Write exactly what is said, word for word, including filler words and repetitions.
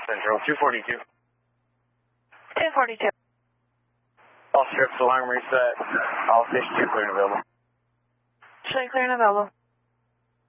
Central, two forty-two. two forty-two. All strips, alarm reset. All station two clear and available. Showing clear and available.